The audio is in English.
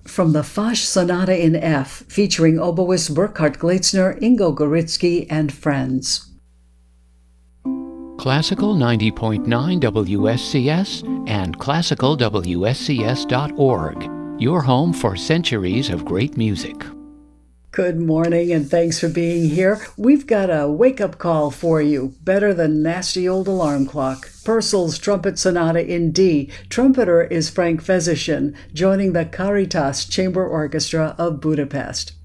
From the Foch Sonata in F, featuring oboist Burkhard Gleitzner, Ingo Goritsky, and friends. Classical 90.9 WSCS and classicalwscs.org, your home for centuries of great music. Good morning, and thanks for being here. We've got a wake-up call for you, better than nasty old alarm clock. Purcell's Trumpet Sonata in D. Trumpeter is Frank Fezishin, joining the Caritas Chamber Orchestra of Budapest.